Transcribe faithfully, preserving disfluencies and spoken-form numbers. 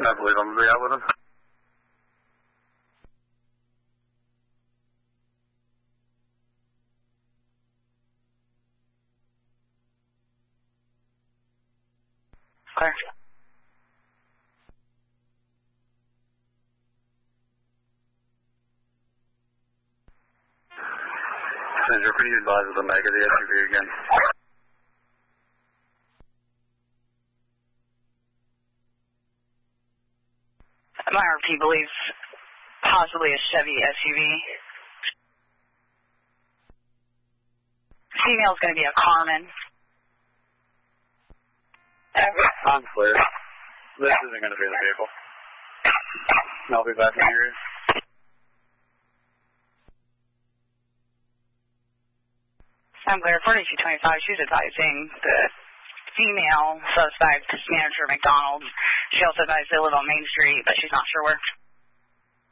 I believe I'm going to be out with him. Clear. Messenger, can you advise of the Mega, the S U V again? M I R P believes possibly a Chevy S U V. Female's going to be a Carmen. I'm clear. This isn't going to be the vehicle. I'll be back in here. I'm clear. forty-two twenty-five, she's advising the female suspect, manager McDonald's. She also advised they live on Main Street, but she's not sure where.